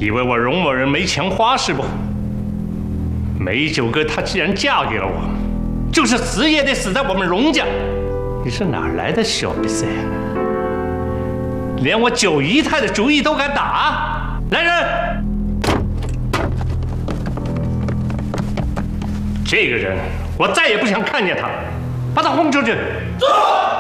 以为我容某人没钱花是不？梅九哥她既然嫁给了我，就是死也得死在我们荣家。你是哪来的小比赛？连我九姨太的主意都敢打？来人！这个人我再也不想看见他，把他轰出去！走！